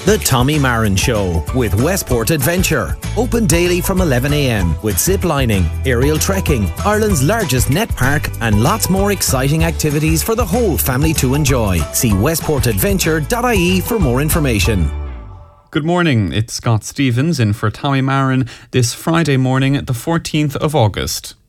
The Tommy Marin Show with Westport Adventure. Open daily from 11am with zip lining, aerial trekking, Ireland's largest net park, and lots more exciting activities for the whole family to enjoy. See westportadventure.ie for more information. Good morning, it's Scott Stevens in for Tommy Marin this Friday morning, the 14th of August.